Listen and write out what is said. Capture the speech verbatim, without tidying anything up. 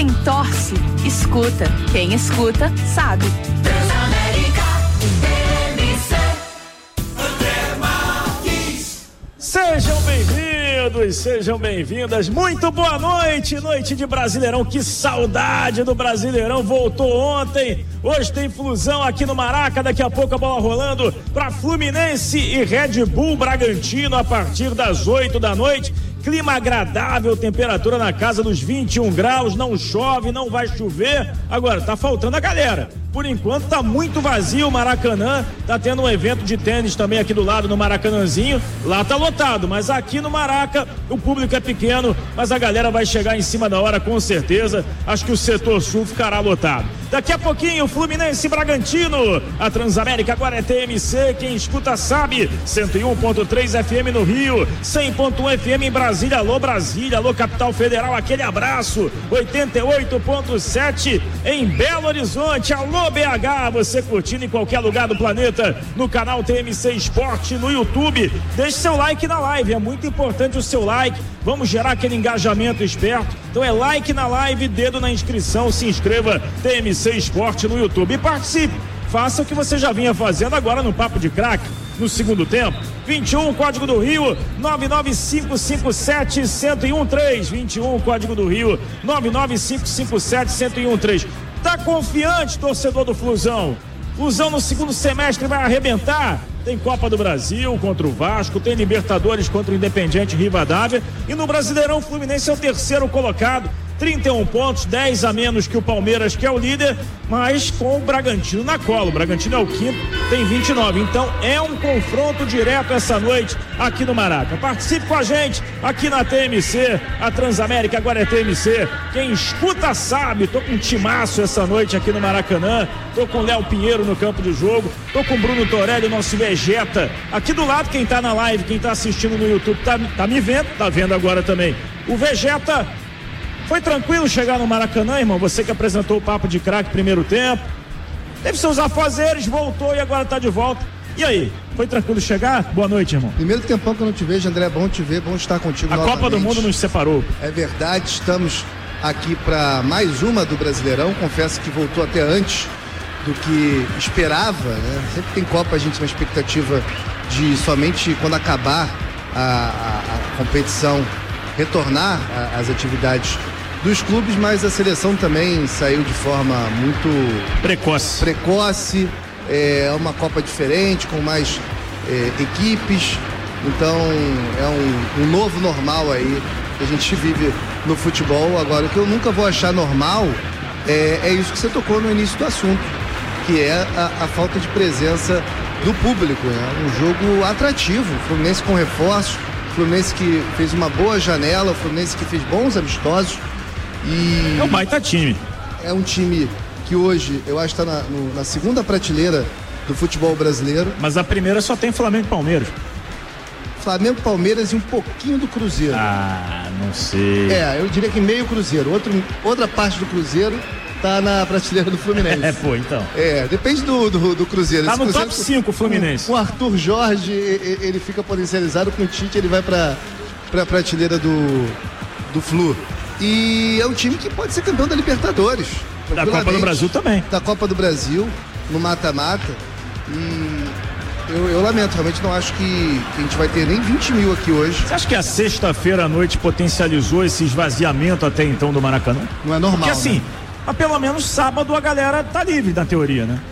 Quem torce, escuta. Quem escuta, sabe. Transamérica, T M C. André Marques. Sejam bem-vindos, sejam bem-vindas. Muito boa noite, noite de Brasileirão. Que saudade do Brasileirão. Voltou ontem. Hoje tem Flusão aqui no Maraca. Daqui a pouco a bola rolando para Fluminense e Red Bull Bragantino a partir das oito da noite. Clima agradável, temperatura na casa dos vinte e um graus, não chove, não vai chover. Agora, tá faltando a galera. Por enquanto tá muito vazio o Maracanã, tá tendo um evento de tênis também aqui do lado no Maracanãzinho, lá tá lotado, mas aqui no Maraca o público é pequeno, mas a galera vai chegar em cima da hora com certeza. Acho que o setor sul ficará lotado. Daqui a pouquinho, Fluminense e Bragantino. A Transamérica agora é T M C, quem escuta sabe. cento e um ponto três F M no Rio, cem ponto um F M em Brasília. Alô Brasília, alô Capital Federal, aquele abraço. oitenta e oito ponto sete em Belo Horizonte. Alô B H, você curtindo em qualquer lugar do planeta no canal T M C Esporte no YouTube. Deixe seu like na live, é muito importante o seu like. Vamos gerar aquele engajamento esperto. Então é like na live, dedo na inscrição, se inscreva T M C Esporte no YouTube e participe. Faça o que você já vinha fazendo agora no Papo de Craque, no segundo tempo. vinte e um, código do Rio, nove nove cinco cinco sete, um zero um três. vinte e um, código do Rio, nove nove cinco cinco sete, um zero um três. Tá confiante, torcedor do Flusão? Flusão no segundo semestre vai arrebentar. Tem Copa do Brasil contra o Vasco, tem Libertadores contra o Independiente Rivadavia e no Brasileirão o Fluminense é o terceiro colocado, trinta e um pontos, dez a menos que o Palmeiras, que é o líder, mas com o Bragantino na cola. O Bragantino é o quinto, tem vinte e nove. Então é um confronto direto essa noite aqui no Maraca. Participe com a gente aqui na T M C. A Transamérica agora é T M C. Quem escuta sabe. Tô com um timaço essa noite aqui no Maracanã. Tô com o Léo Pinheiro no campo de jogo. Tô com o Bruno Torelli, nosso Vegeta. Aqui do lado, quem tá na live, quem tá assistindo no YouTube, tá, tá me vendo, tá vendo agora também. O Vegeta. Foi tranquilo chegar no Maracanã, irmão? Você que apresentou o Papo de Craque primeiro tempo. Teve seus afazeres, voltou e agora tá de volta. E aí? Foi tranquilo chegar? Boa noite, irmão. Primeiro tempão que eu não te vejo, André, é bom te ver, bom estar contigo A novamente. Copa do Mundo nos separou. É verdade, estamos aqui para mais uma do Brasileirão. Confesso que voltou até antes do que esperava, né? Sempre tem Copa, a gente na expectativa de somente quando acabar a, a, a competição retornar às atividades dos clubes, mas a seleção também saiu de forma muito precoce. Precoce, é uma Copa diferente, com mais é, equipes, então é um, um novo normal aí que a gente vive no futebol. Agora, o que eu nunca vou achar normal é, é isso que você tocou no início do assunto, que é a, a falta de presença do público, né? Um jogo atrativo, Fluminense com reforços, Fluminense que fez uma boa janela, Fluminense que fez bons amistosos e... É um baita time. É um time que hoje, eu acho que está na, no, na segunda prateleira do futebol brasileiro. Mas a primeira só tem Flamengo e Palmeiras. Flamengo, Palmeiras e um pouquinho do Cruzeiro. Ah, não sei. É, eu diria que meio Cruzeiro. Outro, outra parte do Cruzeiro tá na prateleira do Fluminense. É, pô, então. É, depende do, do, do Cruzeiro. Tá Esse no Cruzeiro, top cinco o Fluminense. Com o Arthur Jorge, ele fica potencializado, com o Tite ele vai pra, pra prateleira do, do Flu. E é um time que pode ser campeão da Libertadores. Da Copa do Brasil também. Da Copa do Brasil, no mata-mata. E eu, eu lamento, realmente não acho que, que a gente vai ter nem vinte mil aqui hoje. Você acha que a sexta-feira à noite potencializou esse esvaziamento até então do Maracanã? Não é normal, Porque assim, né? mas pelo menos sábado a galera tá livre na teoria, né?